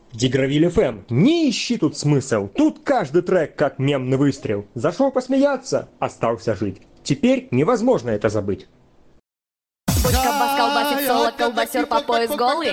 Дигравиль ФМ. Не ищи тут смысл. Тут каждый трек как мемный выстрел. Зашел посмеяться, остался жить. Теперь невозможно это забыть. Бочка бас колбасит, соло колбасер по пояс голый.